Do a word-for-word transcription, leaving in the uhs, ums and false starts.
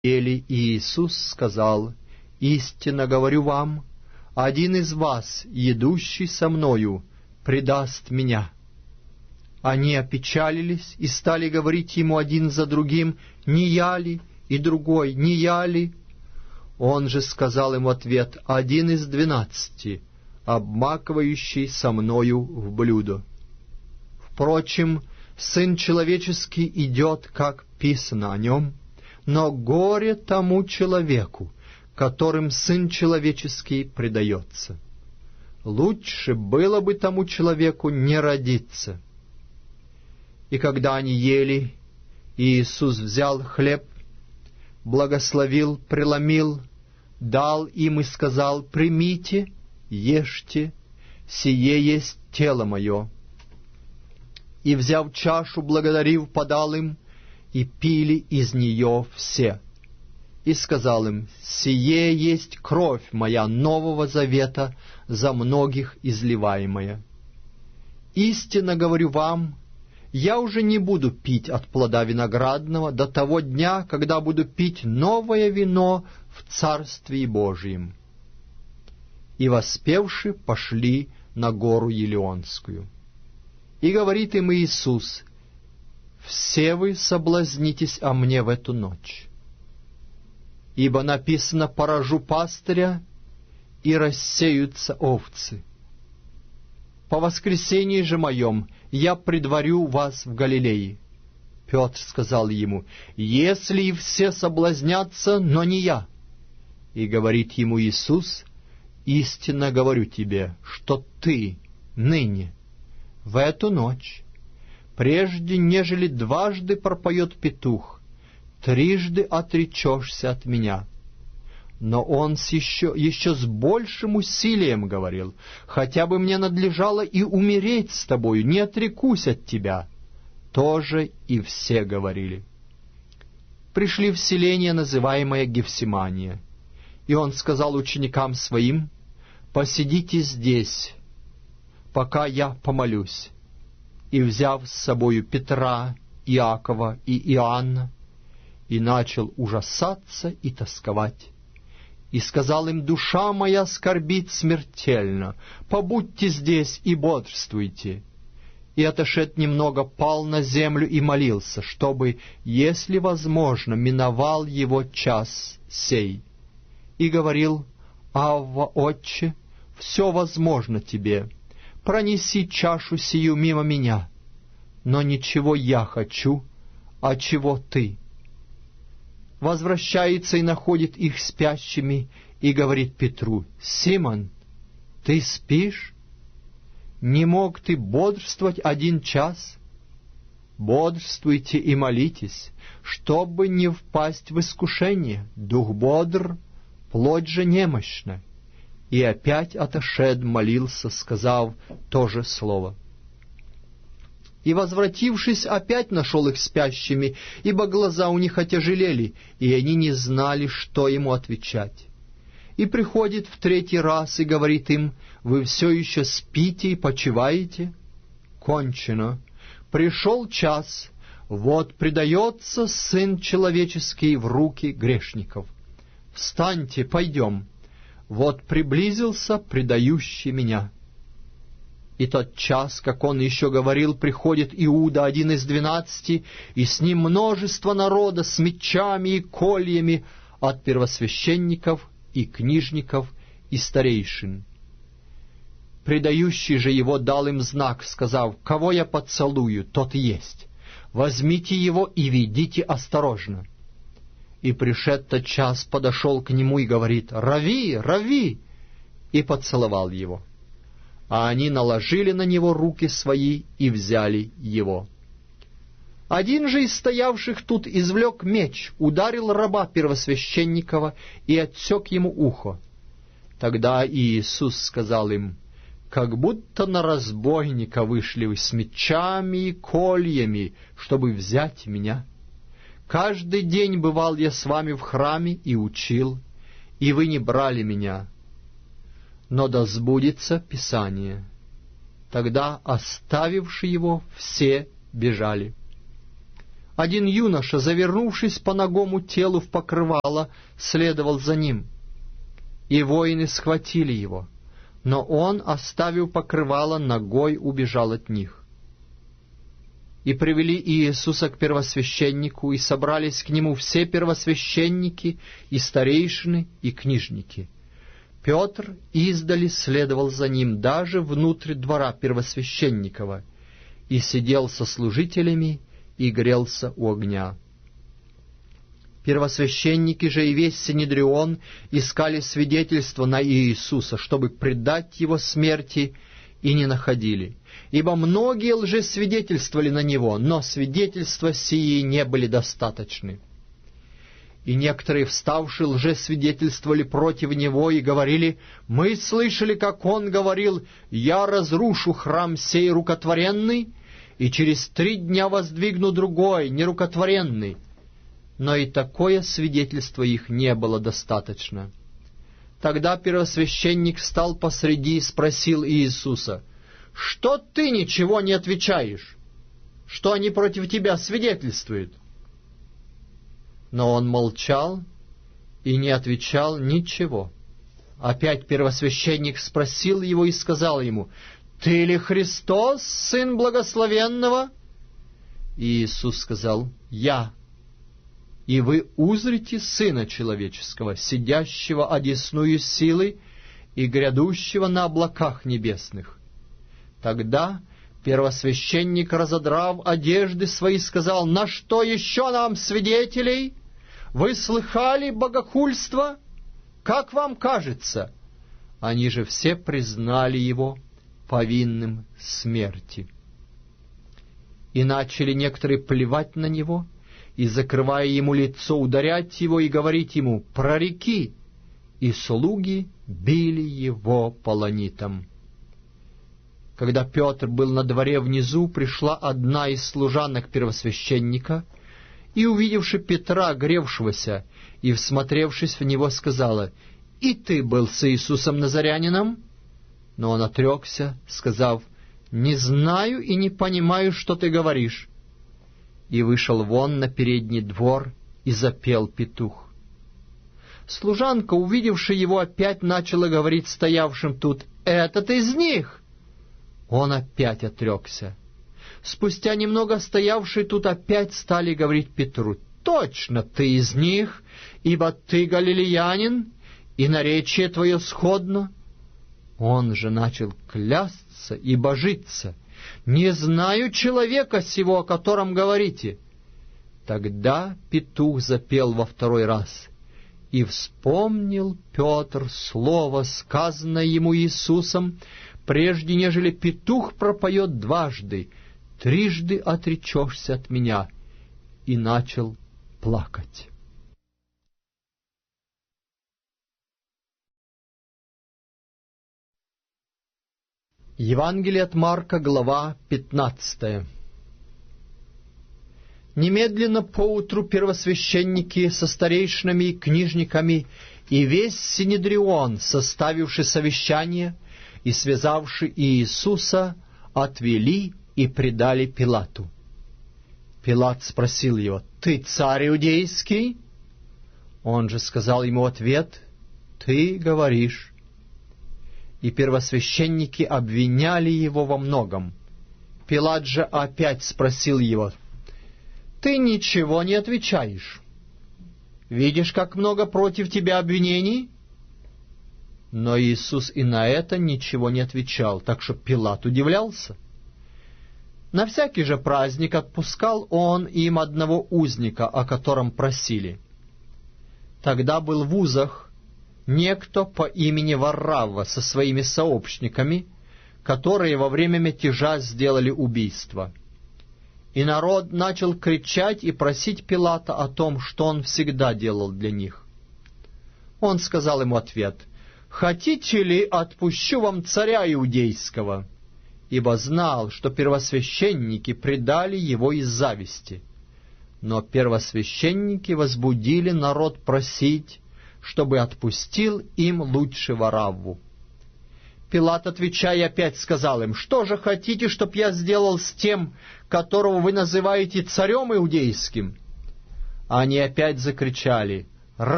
Ели Иисус сказал: «Истинно говорю вам, один из вас, едущий со мною, предаст меня». Они опечалились и стали говорить ему один за другим: «Не я ли?» И другой: «Не я ли?» Он же сказал им в ответ: «Один из двенадцати, обмакивающий со мною в блюдо. Впрочем, Сын Человеческий идет, как писано о нем, но горе тому человеку, которым Сын Человеческий предается. Лучше было бы тому человеку не родиться». И когда они ели, Иисус взял хлеб, благословил, преломил, дал им и сказал: «Примите, ешьте, сие есть тело мое». И, взяв чашу, благодарив, подал им, и пили из нее все. И сказал им: «Сие есть кровь моя нового завета, за многих изливаемая. Истинно говорю вам, я уже не буду пить от плода виноградного до того дня, когда буду пить новое вино в Царствии Божием». И воспевши пошли на гору Елеонскую. И говорит им Иисус: «Все вы соблазнитесь о мне в эту ночь. Ибо написано: поражу пастыря, и рассеются овцы. По воскресении же моем я предварю вас в Галилее». Петр сказал ему: «Если и все соблазнятся, но не я». И говорит ему Иисус: «Истинно говорю тебе, что ты ныне, в эту ночь, прежде нежели дважды пропоет петух, трижды отречешься от меня». Но он с еще, еще с большим усилием говорил: «Хотя бы мне надлежало и умереть с тобою, не отрекусь от тебя». Тоже и все говорили. Пришли в селение, называемое Гефсимания, и он сказал ученикам своим: «Посидите здесь, пока я помолюсь». И, взяв с собою Петра, Иакова и Иоанна, и начал ужасаться и тосковать. И сказал им: «Душа моя скорбит смертельно, побудьте здесь и бодрствуйте». И, отошед немного, пал на землю и молился, чтобы, если возможно, миновал его час сей. И говорил: «Авва, Отче, все возможно тебе, пронеси чашу сию мимо меня, но ничего я хочу, а чего ты». Возвращается и находит их спящими, и говорит Петру: «Симон, ты спишь? Не мог ты бодрствовать один час? Бодрствуйте и молитесь, чтобы не впасть в искушение. Дух бодр, плоть же немощна». И опять отошед молился, сказав то же слово. И, возвратившись, опять нашел их спящими, ибо глаза у них отяжелели, и они не знали, что ему отвечать. И приходит в третий раз и говорит им: «Вы все еще спите и почиваете? Кончено. Пришел час, вот предается Сын Человеческий в руки грешников. Встаньте, пойдем. Вот приблизился предающий меня». И тот час, как он еще говорил, приходит Иуда, один из двенадцати, и с ним множество народа с мечами и кольями от первосвященников и книжников и старейшин. Предающий же его дал им знак, сказав: «Кого я поцелую, тот и есть. Возьмите его и ведите осторожно». И пришед тот час, подошел к нему и говорит: «Рави, рави!» и поцеловал его. А они наложили на него руки свои и взяли его. Один же из стоявших тут извлек меч, ударил раба первосвященникова и отсек ему ухо. Тогда Иисус сказал им: «Как будто на разбойника вышли вы с мечами и кольями, чтобы взять меня. Каждый день бывал я с вами в храме и учил, и вы не брали меня. Но да сбудется Писание». Тогда, оставивши его, все бежали. один юноша, завернувшись по нагому телу в покрывало, следовал за ним. И воины схватили его, но он, оставив покрывало, нагой убежал от них. И привели Иисуса к первосвященнику, и собрались к нему все первосвященники, и старейшины, и книжники. Петр издали следовал за ним даже внутрь двора первосвященникова, и сидел со служителями, и грелся у огня. Первосвященники же и весь Синедрион искали свидетельство на Иисуса, чтобы предать его смерти, и не находили. Ибо многие лжесвидетельствовали на него, но свидетельства сии не были достаточны. И некоторые, вставшие, лжесвидетельствовали против него и говорили: «Мы слышали, как он говорил: я разрушу храм сей рукотворенный, и через три дня воздвигну другой, нерукотворенный». Но и такое свидетельство их не было достаточно. Тогда первосвященник встал посреди и спросил Иисуса: «Что ты ничего не отвечаешь? Что они против тебя свидетельствуют?» Но он молчал и не отвечал ничего. Опять первосвященник спросил его и сказал ему: «Ты ли Христос, Сын Благословенного?» И Иисус сказал: «Я. И вы узрите Сына Человеческого, сидящего одесную силы и грядущего на облаках небесных». Тогда первосвященник, разодрав одежды свои, сказал: «На что еще нам свидетелей? Вы слыхали богохульство? Как вам кажется?» Они же все признали его повинным смерти. И начали некоторые плевать на него, и, закрывая ему лицо, ударять его и говорить ему: «Прореки!» И слуги били его полонитом. Когда Петр был на дворе внизу, пришла одна из служанок первосвященника, и, увидевши Петра, гревшегося, и всмотревшись в него, сказала: «И ты был с Иисусом Назарянином?» Но он отрекся, сказав: «Не знаю и не понимаю, что ты говоришь». И вышел вон на передний двор, и запел петух. Служанка, увидевши его, опять начала говорить стоявшим тут: «Этот из них!» Он опять отрекся. Спустя немного стоявшие тут опять стали говорить Петру: «Точно ты из них, ибо ты галилеянин, и наречие твое сходно». Он же начал клясться и божиться: «Не знаю человека сего, о котором говорите». Тогда петух запел во второй раз, и вспомнил Петр слово, сказанное ему Иисусом, прежде нежели петух пропоет дважды: «Трижды отречешься от меня», и начал плакать. Евангелие от Марка, глава пятнадцатая. Немедленно поутру первосвященники со старейшинами и книжниками и весь Синедрион, составивший совещание и связавший Иисуса, отвели и предали Пилату. Пилат спросил его: «Ты царь иудейский?» Он же сказал ему в ответ: «Ты говоришь». И первосвященники обвиняли его во многом. Пилат же опять спросил его: «Ты ничего не отвечаешь? Видишь, как много против тебя обвинений?» Но Иисус и на это ничего не отвечал, так что Пилат удивлялся. На всякий же праздник отпускал он им одного узника, о котором просили. Тогда был в узах некто по имени Варравва со своими сообщниками, которые во время мятежа сделали убийство. И народ начал кричать и просить Пилата о том, что он всегда делал для них. Он сказал ему ответ: «Хотите ли, отпущу вам царя иудейского?» Ибо знал, что первосвященники предали его из зависти. Но первосвященники возбудили народ просить, чтобы отпустил им лучше Варавву. Пилат, отвечая, опять сказал им: «Что же хотите, чтоб я сделал с тем, которого вы называете царем иудейским?» Они опять закричали: